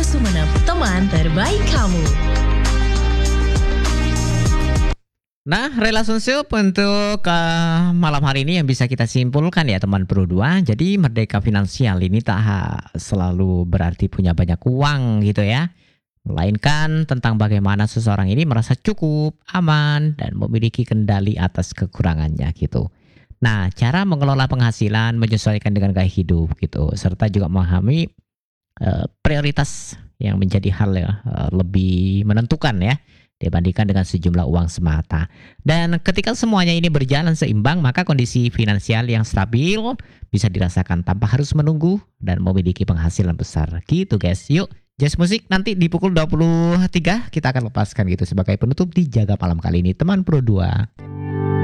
Sumeneb, teman terbaik kamu. Nah, relationship untuk malam hari ini yang bisa kita simpulkan ya teman Pro 2. Jadi merdeka finansial ini tak selalu berarti punya banyak uang gitu ya. Melainkan tentang bagaimana seseorang ini merasa cukup, aman, dan memiliki kendali atas kekurangannya gitu. Nah, cara mengelola penghasilan menyesuaikan dengan gaya hidup gitu, serta juga memahami prioritas yang menjadi hal ya, lebih menentukan ya dibandingkan dengan sejumlah uang semata. Dan ketika semuanya ini berjalan seimbang, maka kondisi finansial yang stabil bisa dirasakan tanpa harus menunggu dan memiliki penghasilan besar. Gitu guys. Yuk, Jazz Musik nanti di pukul 23 kita akan lepaskan gitu sebagai penutup di Jaga Malam kali ini. Teman Pro 2.